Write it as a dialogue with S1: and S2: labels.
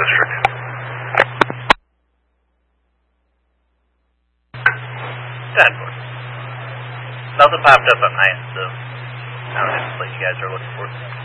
S1: District.
S2: Danforth. Nothing popped up on my end, so I don't know what you guys are looking for.